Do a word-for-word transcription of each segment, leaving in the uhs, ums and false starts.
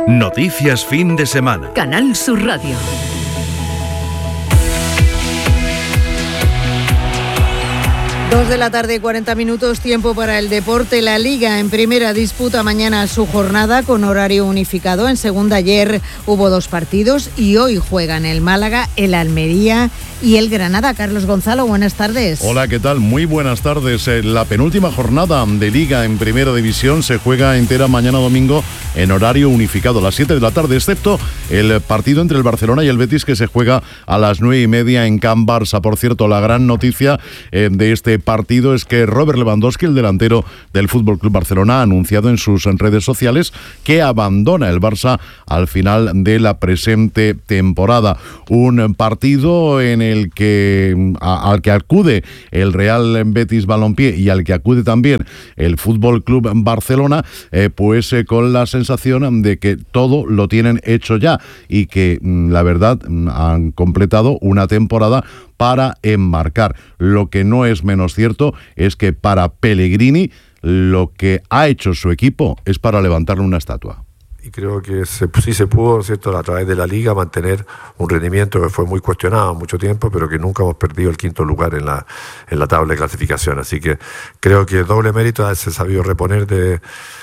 Noticias fin de semana. Canal Sur Radio. Dos de la tarde, cuarenta minutos, tiempo para el deporte. La Liga en primera disputa mañana su jornada con horario unificado. En segunda ayer hubo dos partidos y hoy juegan el Málaga, el Almería y el Granada. Carlos Gonzalo, buenas tardes. Hola, ¿qué tal? Muy buenas tardes. La penúltima jornada de Liga en primera división se juega entera mañana domingo en horario unificado, a las siete de la tarde, excepto el partido entre el Barcelona y el Betis, que se juega a las nueve y media en Can Barça. Por cierto, la gran noticia eh, de este partido es que Robert Lewandowski, el delantero del F C Barcelona, ha anunciado en sus redes sociales que abandona el Barça al final de la presente temporada. Un partido en el que a, al que acude el Real Betis Balompié y al que acude también el F C Barcelona, eh, pues eh, con la sensación de que todo lo tienen hecho ya y que la verdad han completado una temporada para enmarcar. Lo que no es menos cierto es que para Pellegrini lo que ha hecho su equipo es para levantarle una estatua. Y creo que se, sí se pudo, ¿cierto?, a través de la Liga mantener un rendimiento que fue muy cuestionado mucho tiempo, pero que nunca hemos perdido el quinto lugar en la, en la tabla de clasificación. Así que creo que doble mérito haberse sabido reponer de,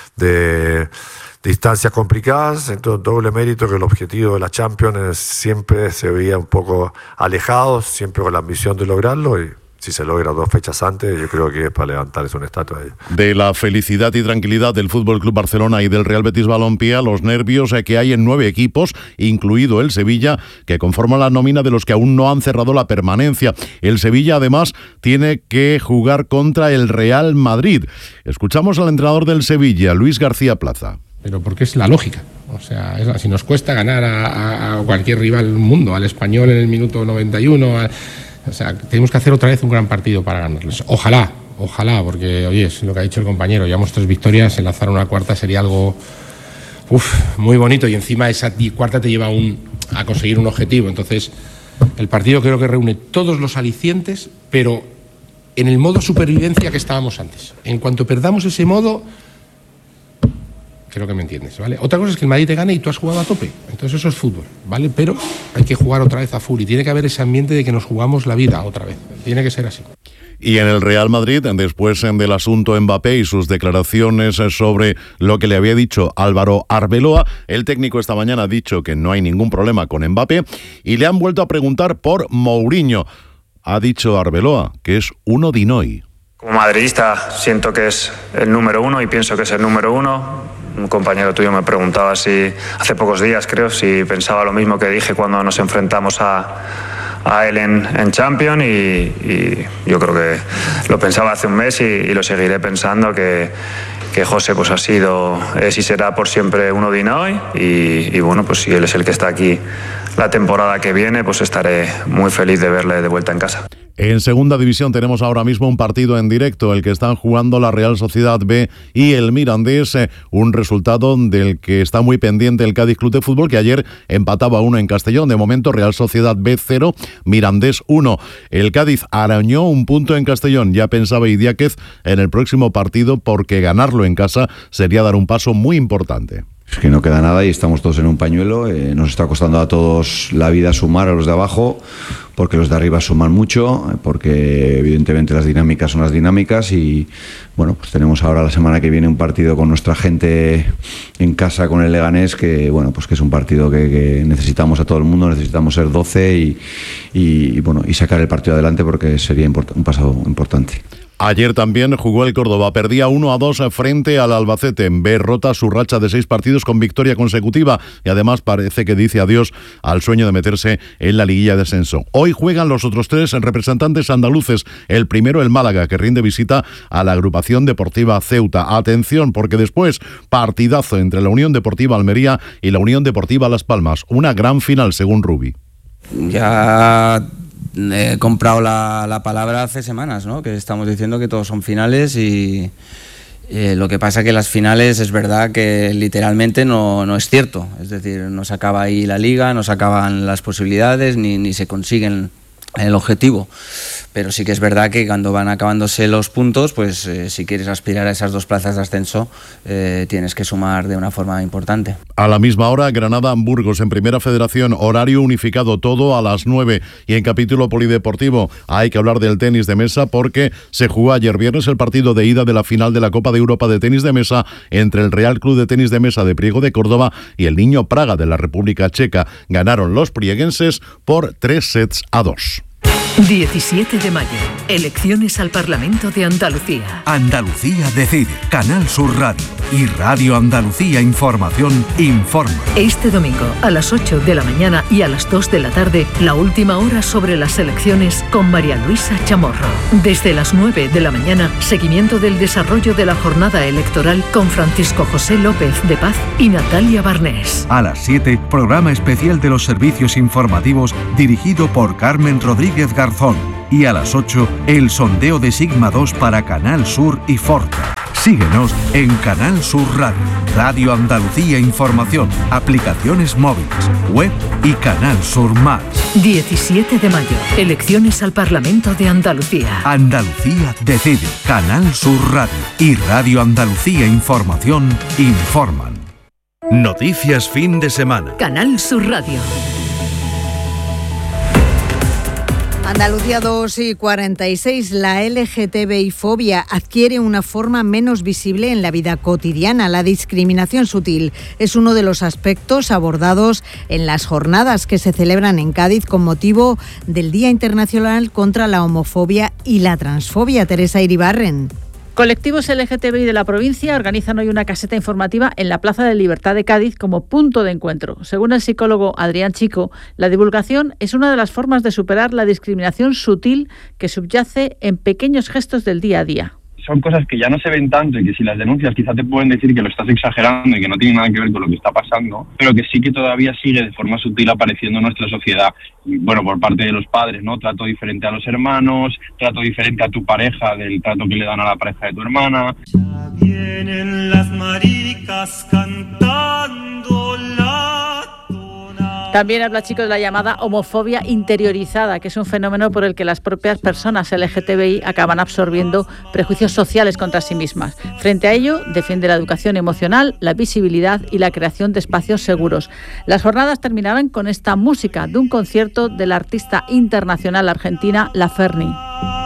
de distancias complicadas, entonces doble mérito que el objetivo de la Champions siempre se veía un poco alejado, siempre con la ambición de lograrlo, y si se logra dos fechas antes, yo creo que es para levantarles una estatua a ellos. De la felicidad y tranquilidad del F C Barcelona y del Real Betis Balompié a los nervios que hay en nueve equipos, incluido el Sevilla, que conforman la nómina de los que aún no han cerrado la permanencia. El Sevilla, además, tiene que jugar contra el Real Madrid. Escuchamos al entrenador del Sevilla, Luis García Plaza. Pero porque es la lógica, o sea, es, si nos cuesta ganar a, a, a cualquier rival del mundo, al Español en el minuto noventa y uno, a, o sea, tenemos que hacer otra vez un gran partido para ganarles. Ojalá, ojalá, porque, oye, es lo que ha dicho el compañero, llevamos tres victorias, enlazar una cuarta sería algo uf, muy bonito, y encima esa cuarta te lleva un, a conseguir un objetivo. Entonces, el partido creo que reúne todos los alicientes, pero en el modo supervivencia que estábamos antes. En cuanto perdamos ese modo, creo que me entiendes, ¿vale? Otra cosa es que el Madrid te gane y tú has jugado a tope, entonces eso es fútbol, ¿vale? Pero hay que jugar otra vez a full y tiene que haber ese ambiente de que nos jugamos la vida otra vez, tiene que ser así. Y en el Real Madrid, después del asunto Mbappé y sus declaraciones sobre lo que le había dicho Álvaro Arbeloa, el técnico esta mañana ha dicho que no hay ningún problema con Mbappé y le han vuelto a preguntar por Mourinho. Ha dicho Arbeloa que es uno di noi. Como madridista siento que es el número uno y pienso que es el número uno. Un compañero tuyo me preguntaba si, hace pocos días creo, si pensaba lo mismo que dije cuando nos enfrentamos a, a él en, en Champions, y, y yo creo que lo pensaba hace un mes y, y lo seguiré pensando, que, que José pues ha sido, es y será por siempre uno di noi, y, y bueno, pues si él es el que está aquí la temporada que viene, pues estaré muy feliz de verle de vuelta en casa. En segunda división tenemos ahora mismo un partido en directo, el que están jugando la Real Sociedad B y el Mirandés, un resultado del que está muy pendiente el Cádiz Club de Fútbol, que ayer empataba uno en Castellón. De momento Real Sociedad B cero, Mirandés uno. El Cádiz arañó un punto en Castellón, ya pensaba Idiáquez en el próximo partido, porque ganarlo en casa sería dar un paso muy importante. Es que no queda nada y estamos todos en un pañuelo. Eh, nos está costando a todos la vida sumar a los de abajo, porque los de arriba suman mucho, porque evidentemente las dinámicas son las dinámicas, y bueno, pues tenemos ahora la semana que viene un partido con nuestra gente en casa con el Leganés, que bueno, pues que es un partido que, que necesitamos a todo el mundo, necesitamos ser doce y, y, y bueno, y sacar el partido adelante, porque sería import- un paso importante. Ayer también jugó el Córdoba, perdía uno a dos frente al Albacete. Ve rota su racha de seis partidos con victoria consecutiva y además parece que dice adiós al sueño de meterse en la liguilla de ascenso. Hoy juegan los otros tres representantes andaluces. El primero, el Málaga, que rinde visita a la agrupación deportiva Ceuta. Atención, porque después partidazo entre la Unión Deportiva Almería y la Unión Deportiva Las Palmas. Una gran final, según Rubi. Ya he comprado la, la palabra hace semanas, ¿no? Que estamos diciendo que todos son finales, y eh, lo que pasa que las finales es verdad que literalmente no, no es cierto. Es decir, no se acaba ahí la liga, no se acaban las posibilidades, ni, ni se consiguen el objetivo. Pero sí que es verdad que cuando van acabándose los puntos, pues eh, si quieres aspirar a esas dos plazas de ascenso, eh, tienes que sumar de una forma importante. A la misma hora, Granada-Burgos en Primera Federación, horario unificado, todo a las nueve. Y en capítulo polideportivo hay que hablar del tenis de mesa porque se jugó ayer viernes el partido de ida de la final de la Copa de Europa de tenis de mesa entre el Real Club de Tenis de Mesa de Priego de Córdoba y el Niño Praga de la República Checa. Ganaron los prieguenses por tres sets a dos. diecisiete de mayo, elecciones al Parlamento de Andalucía. Andalucía decide. Canal Sur Radio y Radio Andalucía Información informa. Este domingo a las ocho de la mañana y a las dos de la tarde, la última hora sobre las elecciones con María Luisa Chamorro. Desde las nueve de la mañana, seguimiento del desarrollo de la jornada electoral con Francisco José López de Paz y Natalia Barnés. A las siete, programa especial de los servicios informativos dirigido por Carmen Rodríguez Garzón. Y a las ocho, el sondeo de Sigma dos para Canal Sur y Forta. Síguenos en Canal Sur Radio, Radio Andalucía Información, aplicaciones móviles, web y Canal Sur Más. diecisiete de mayo, elecciones al Parlamento de Andalucía. Andalucía decide. Canal Sur Radio y Radio Andalucía Información informan. Noticias fin de semana. Canal Sur Radio. Andalucía dos y cuarenta y seis, la L G T B I fobia adquiere una forma menos visible en la vida cotidiana. La discriminación sutil es uno de los aspectos abordados en las jornadas que se celebran en Cádiz con motivo del Día Internacional contra la Homofobia y la Transfobia. Teresa Iribarren. Colectivos L G T B I de la provincia organizan hoy una caseta informativa en la Plaza de Libertad de Cádiz como punto de encuentro. Según el psicólogo Adrián Chico, la divulgación es una de las formas de superar la discriminación sutil que subyace en pequeños gestos del día a día. Son cosas que ya no se ven tanto y que si las denuncias quizá te pueden decir que lo estás exagerando y que no tiene nada que ver con lo que está pasando, pero que sí que todavía sigue de forma sutil apareciendo en nuestra sociedad. Y bueno, por parte de los padres, ¿no? Trato diferente a los hermanos, trato diferente a tu pareja del trato que le dan a la pareja de tu hermana. Ya vienen las maricas cantando la... También habla Chico de la llamada homofobia interiorizada, que es un fenómeno por el que las propias personas L G T B I acaban absorbiendo prejuicios sociales contra sí mismas. Frente a ello, defiende la educación emocional, la visibilidad y la creación de espacios seguros. Las jornadas terminarán con esta música de un concierto de la artista internacional argentina La Ferni.